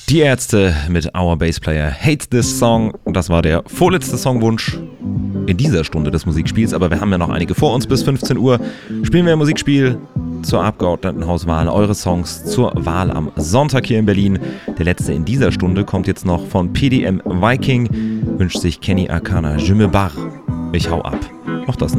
Die Ärzte mit Our Bassplayer Hates This Song. Das war der vorletzte Songwunsch in dieser Stunde des Musikspiels, aber wir haben ja noch einige vor uns. Bis 15 Uhr spielen wir ein Musikspiel zur Abgeordnetenhauswahl, eure Songs zur Wahl am Sonntag hier in Berlin. Der letzte in dieser Stunde kommt jetzt noch von PDM Viking, wünscht sich Kenny Arcana Je me barre. Ich hau ab. Auch das